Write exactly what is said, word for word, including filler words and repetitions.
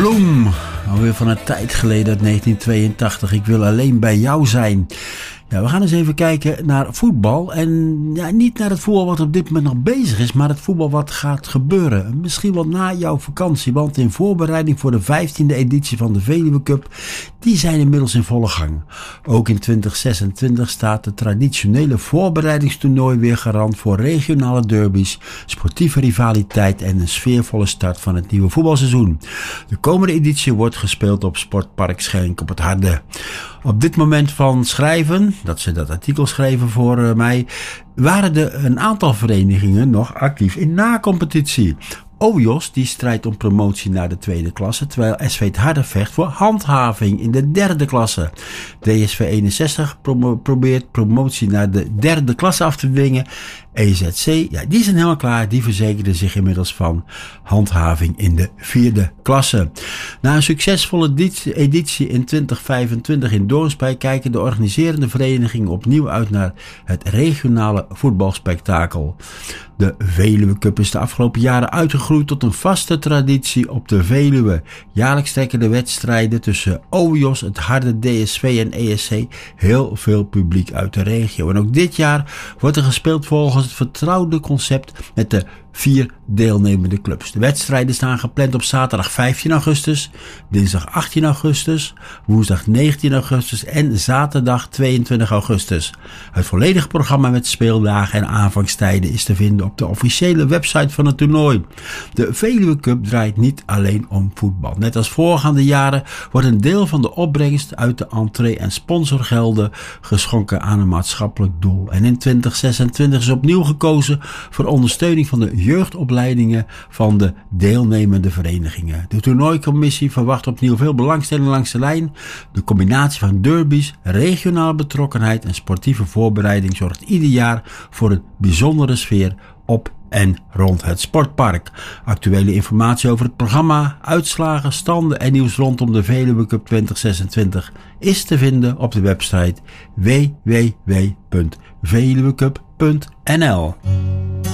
Bloem, alweer van een tijd geleden uit negentien tweeëntachtig. Ik wil alleen bij jou zijn. Ja, we gaan eens even kijken naar voetbal. En ja, niet naar het voetbal wat op dit moment nog bezig is, maar het voetbal wat gaat gebeuren. Misschien wel na jouw vakantie, want in voorbereiding voor de vijftiende editie van de Veluwe Cup, die zijn inmiddels in volle gang. Ook in twintig zesentwintig staat het traditionele voorbereidingstoernooi weer garant voor regionale derbies, sportieve rivaliteit en een sfeervolle start van het nieuwe voetbalseizoen. De komende editie wordt gespeeld op Sportpark Schenk op het Harde. Op dit moment van schrijven, dat ze dat artikel schreven voor uh, mij, waren er een aantal verenigingen nog actief in na-competitie. O J O S die strijdt om promotie naar de tweede klasse, terwijl S V het Harde vecht voor handhaving in de derde klasse. D S V eenenzestig pro- probeert promotie naar de derde klasse af te dwingen. E Z C, ja, die zijn helemaal klaar. Die verzekerden zich inmiddels van handhaving in de vierde klasse. Na een succesvolle editie in twintig vijfentwintig in Doornspijk kijken de organiserende verenigingen opnieuw uit naar het regionale voetbalspektakel. De Veluwe Cup is de afgelopen jaren uitgegroeid tot een vaste traditie op de Veluwe. Jaarlijks trekken de wedstrijden tussen O J O S, het Harde, D S V en E S C heel veel publiek uit de regio. En ook dit jaar wordt er gespeeld volgens het vertrouwde concept met de vier deelnemende clubs. De wedstrijden staan gepland op zaterdag vijftien augustus, dinsdag achttien augustus, woensdag negentien augustus en zaterdag tweeëntwintig augustus. Het volledige programma met speeldagen en aanvangstijden is te vinden op de officiële website van het toernooi. De Veluwe Cup draait niet alleen om voetbal. Net als voorgaande jaren wordt een deel van de opbrengst uit de entree- en sponsorgelden geschonken aan een maatschappelijk doel. En in twintig zesentwintig is opnieuw gekozen voor ondersteuning van de jeugdopleidingen van de deelnemende verenigingen. De toernooicommissie verwacht opnieuw veel belangstelling langs de lijn. De combinatie van derbies, regionale betrokkenheid en sportieve voorbereiding zorgt ieder jaar voor een bijzondere sfeer op en rond het sportpark. Actuele informatie over het programma, uitslagen, standen en nieuws rondom de Veluwe Cup twintig zesentwintig is te vinden op de website w w w punt veluwecup punt n l.